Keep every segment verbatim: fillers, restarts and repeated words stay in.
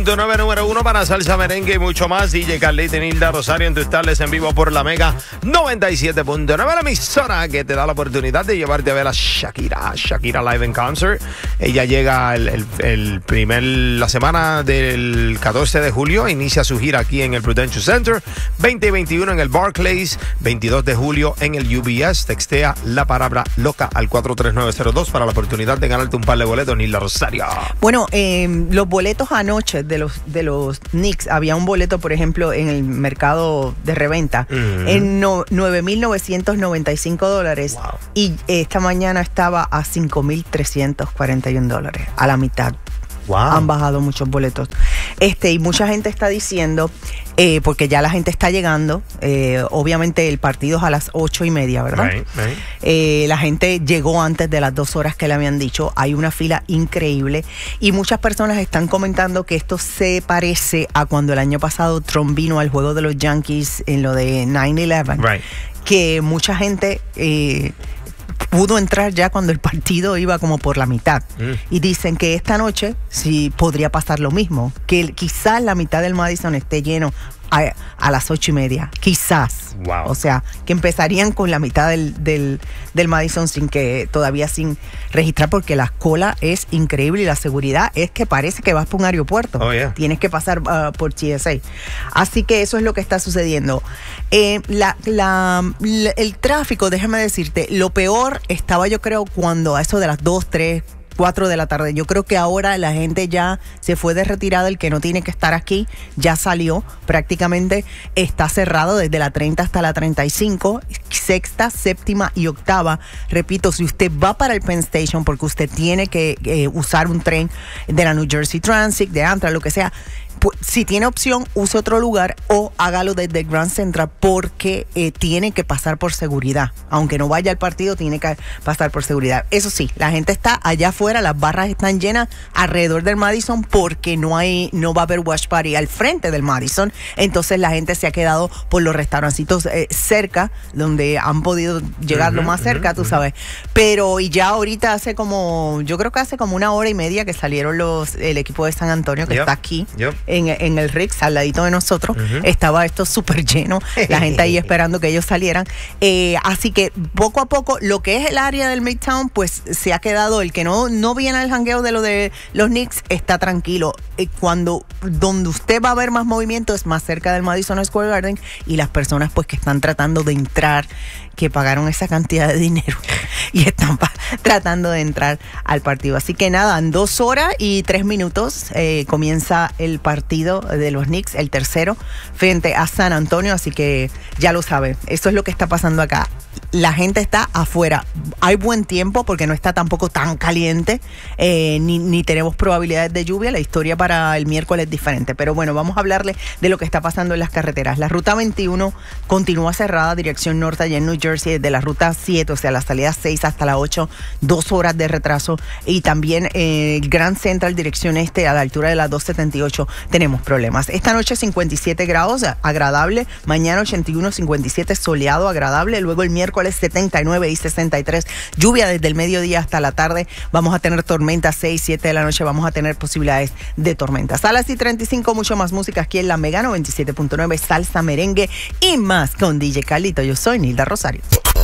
punto nueve, número uno para salsa, merengue y mucho más. D J Carlito y Nilda Rosario en tus tardes en vivo por la Mega noventa y siete punto nueve, la emisora que te da la oportunidad de llevarte a ver a Shakira, Shakira Live in Concert. Ella llega el, el, el primer, la semana del catorce de julio, inicia su gira aquí en el Prudential Center, veinte y veintiuno en el Barclays, veintidós de julio en el U B S. Textea la palabra loca al cuatro tres nueve cero dos para la oportunidad de ganarte un par de boletos, Nilda Rosario. Bueno, eh, los boletos anoche de los de los Knicks, había un boleto, por ejemplo, en el mercado de reventa mm. en no, nueve mil novecientos noventa y cinco dólares. Wow. Y esta mañana estaba a cinco mil trescientos cuarenta y un dólares, a la mitad. Wow. Han bajado muchos boletos. Este, y mucha gente está diciendo, eh, porque ya la gente está llegando, eh, obviamente el partido es a las ocho y media, ¿verdad? Right, right. Eh, la gente llegó antes de las dos horas que le habían dicho. Hay una fila increíble y muchas personas están comentando que esto se parece a cuando el año pasado Trump vino al juego de los Yankees en lo de nueve once. Right. Que mucha gente... Eh, pudo entrar ya cuando el partido iba como por la mitad. Mm. Y dicen que esta noche sí podría pasar lo mismo, que quizás la mitad del Madison esté lleno a, a las ocho y media, quizás. Wow. O sea, que empezarían con la mitad del, del, del Madison sin que todavía sin registrar, porque la cola es increíble y la seguridad es que parece que vas por un aeropuerto. Oh, yeah. Tienes que pasar uh, por T S A. Así que eso es lo que está sucediendo. Eh, la, la, la, el tráfico, déjame decirte, lo peor estaba yo creo cuando a eso de las dos, tres, cuatro de la tarde. Yo creo que ahora la gente ya se fue de retirada, el que no tiene que estar aquí ya salió, prácticamente está cerrado desde la treinta hasta la treinta y cinco, sexta, séptima y octava. Repito, si usted va para el Penn Station porque usted tiene que eh, usar un tren de la New Jersey Transit, de Amtrak, lo que sea, pues, si tiene opción, use otro lugar o hágalo desde el Grand Central porque eh, tiene que pasar por seguridad. Aunque no vaya al partido, tiene que pasar por seguridad. Eso sí, la gente está allá afuera, las barras están llenas alrededor del Madison porque no hay, no va a haber watch party al frente del Madison. Entonces la gente se ha quedado por los restaurancitos eh, cerca, donde han podido llegar uh-huh, lo más cerca, uh-huh, tú sabes. Pero y ya ahorita hace como, yo creo que hace como una hora y media que salieron los el equipo de San Antonio que yep, está aquí. Yep. En, en el Rix, al ladito de nosotros, uh-huh. estaba esto súper lleno, la gente ahí esperando que ellos salieran. Eh, así que poco a poco, lo que es el área del Midtown, pues se ha quedado, el que no, no viene al jangueo de lo de los Knicks, está tranquilo. Eh, cuando, donde usted va a ver más movimiento es más cerca del Madison Square Garden y las personas pues que están tratando de entrar, que pagaron esa cantidad de dinero y están pa- tratando de entrar al partido. Así que nada, en dos horas y tres minutos eh, comienza el partido de los Knicks, el tercero, frente a San Antonio. Así que ya lo saben, eso es lo que está pasando acá. La gente está afuera. Hay buen tiempo porque no está tampoco tan caliente, eh, ni, ni tenemos probabilidades de lluvia. La historia para el miércoles es diferente. Pero bueno, vamos a hablarle de lo que está pasando en las carreteras. La ruta veintiuno continúa cerrada, dirección norte allá en New Jersey, desde la ruta siete, o sea, la salida seis hasta la ocho, dos horas de retraso. Y también eh, el Grand Central, dirección este, a la altura de la dos setenta y ocho, tenemos problemas. Esta noche cincuenta y siete grados, agradable. Mañana ochenta y uno, cincuenta y siete, soleado, agradable. Luego el miércoles setenta y nueve y sesenta y tres, lluvia desde el mediodía hasta la tarde. Vamos a tener tormentas, seis, siete de la noche, vamos a tener posibilidades de tormentas. A las y treinta y cinco, mucho más música aquí en la Mega noventa y siete punto nueve, salsa, merengue y más con D J Carlito. Yo soy Nilda Rosario.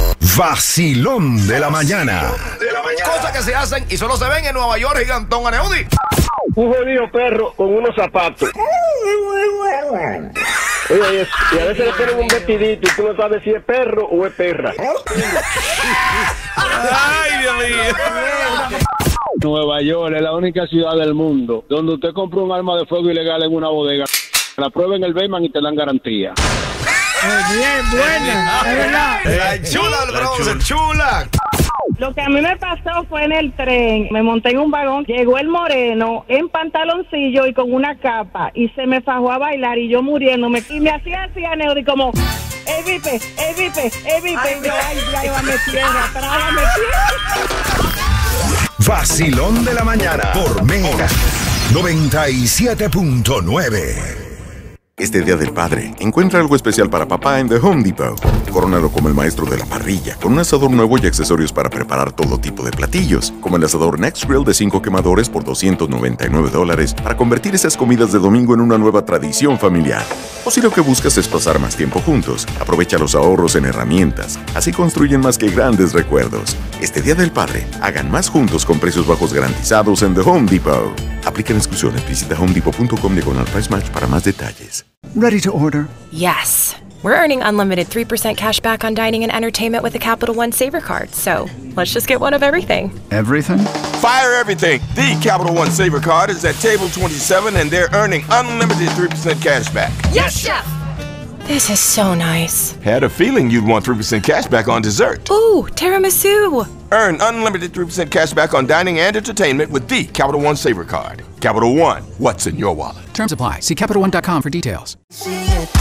Vacilón de la mañana. De la mañana. Cosas que se hacen y solo se ven en Nueva York, Gigantón Aneudi. Un jodido perro con unos zapatos. Oye, y a veces le ponen un vestidito y tú no sabes si es perro o es perra. Ay, Dios mío. Nueva York es la única ciudad del mundo donde usted compra un arma de fuego ilegal en una bodega, la prueba en el Bayman y te dan garantía. Eh, bien, buena, es verdad. La chula, el bronce, chula. Lo que a mí me pasó fue en el tren, me monté en un vagón, llegó el moreno en pantaloncillo y con una capa y se me fajó a bailar y yo muriéndome y me hacía así a Neudi como ¡Ey, vipe! ¡Ey, vipe! ¡Ey, vipe! Ay, y yo, ¡ay, tráigame tierra! ¡Tráigame tierra! Vacilón de la mañana por Mega noventa y siete punto nueve. Este Día del Padre, encuentra algo especial para papá en The Home Depot. Corónalo como el maestro de la parrilla, con un asador nuevo y accesorios para preparar todo tipo de platillos, como el asador Next Grill de cinco quemadores por doscientos noventa y nueve dólares, para convertir esas comidas de domingo en una nueva tradición familiar. O si lo que buscas es pasar más tiempo juntos, aprovecha los ahorros en herramientas. Así construyen más que grandes recuerdos. Este Día del Padre, hagan más juntos con precios bajos garantizados en The Home Depot. Aplican exclusiones. Visita home depot punto com diagonal price match para más detalles. Ready to order? Yes. We're earning unlimited three percent cash back on dining and entertainment with the Capital One Saver Card. So let's just get one of everything. Everything? Fire everything. The Capital One Saver Card is at table twenty-seven and they're earning unlimited three percent cash back. Yes, Chef! This is so nice. Had a feeling you'd want three percent cash back on dessert. Ooh, tiramisu. Earn unlimited three percent cash back on dining and entertainment with the Capital One Saver Card. Capital One, what's in your wallet? Terms apply. See Capital One dot com for details.